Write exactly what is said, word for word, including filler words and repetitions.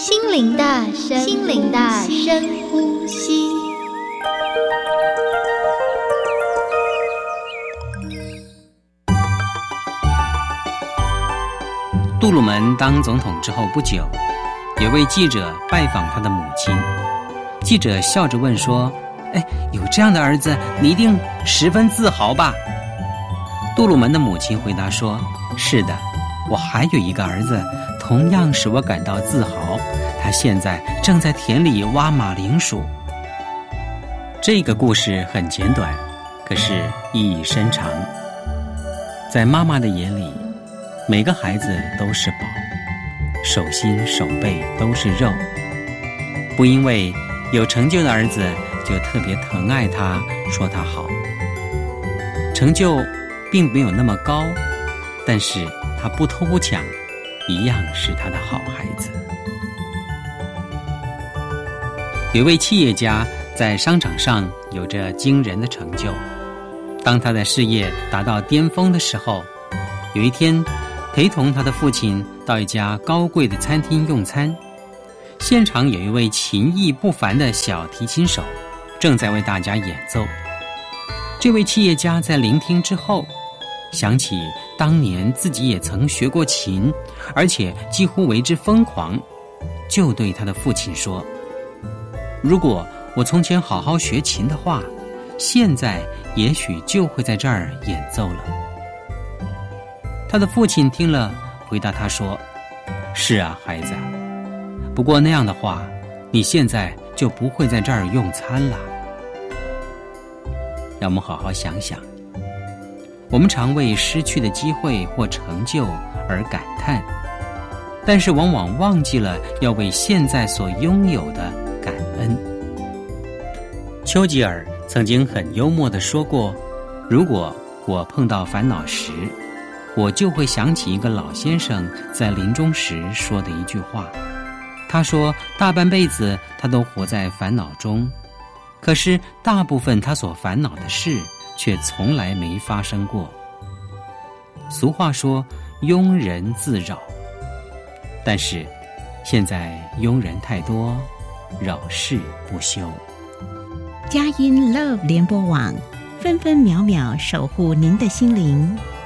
心灵的深心灵的深呼吸。 杜鲁门当总统之后不久，有位记者拜访他的母亲。记者笑着问说：哎，有这样的儿子，你一定十分自豪吧？杜鲁门的母亲回答说：是的，我还有一个儿子，同样使我感到自豪。他现在正在田里挖马铃薯。这个故事很简短，可是意义深长。在妈妈的眼里，每个孩子都是宝，手心手背都是肉。不因为有成就的儿子就特别疼爱他，说他好。成就并没有那么高，但是他不偷不抢，一样是他的好孩子。有位企业家在商场上有着惊人的成就。当他的事业达到巅峰的时候，有一天陪同他的父亲到一家高贵的餐厅用餐，现场有一位琴艺不凡的小提琴手正在为大家演奏。这位企业家在聆听之后，想起当年自己也曾学过琴，而且几乎为之疯狂，就对他的父亲说：如果我从前好好学琴的话，现在也许就会在这儿演奏了。他的父亲听了，回答他说：是啊，孩子，不过那样的话，你现在就不会在这儿用餐了。让我们好好想想，我们常为失去的机会或成就而感叹，但是往往忘记了要为现在所拥有的感恩。丘吉尔曾经很幽默地说过：如果我碰到烦恼时，我就会想起一个老先生在临终时说的一句话。他说大半辈子他都活在烦恼中，可是大部分他所烦恼的事却从来没发生过。俗话说庸人自扰，但是现在庸人太多，扰事不休。 佳音 Love 联播网，分分秒秒守护您的心灵。